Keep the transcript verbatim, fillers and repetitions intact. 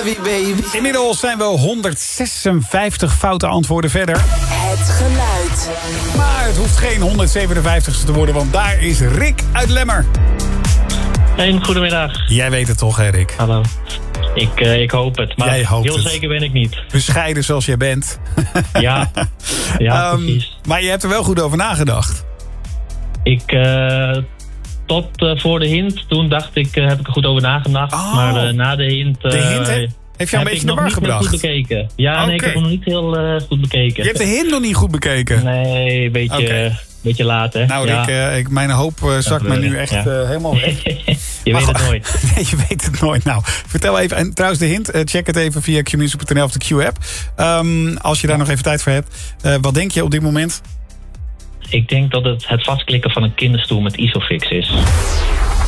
you, baby. Inmiddels zijn we honderdzesenvijftig foute antwoorden verder. Het geluid. Maar het hoeft geen honderdzevenenvijftigste te worden, want daar is Rick uit Lemmer. Een goedemiddag. Jij weet het toch, hè, Rick? Hallo. Ik, uh, ik hoop het, maar Jij hoopt heel het. zeker ben ik niet. Bescheiden zoals jij bent. Ja, ja um, precies. Maar je hebt er wel goed over nagedacht. Ik, uh, tot uh, voor de hint, toen dacht ik, uh, heb ik er goed over nagedacht. Oh. Maar uh, na de hint... Uh, De hint, hè? Heeft jou een beetje in de war gebracht? Ik heb nog niet heel goed bekeken. Ja, Okay. nee, ik heb hem nog niet heel uh, goed bekeken. Je hebt de hint nog niet goed bekeken? Nee, een beetje, Okay. uh, beetje laat, hè. Nou, ja. Rick, uh, ik, mijn hoop uh, zakt me nu echt ja. uh, helemaal weg. Je Maar weet het go- nooit. Nee, je weet het nooit. Nou, vertel even. En trouwens, de hint, uh, check het even via q music punt n l of de Q-app. Um, als je daar nog even tijd voor hebt. Uh, wat denk je op dit moment? Ik denk dat het het vastklikken van een kinderstoel met Isofix is.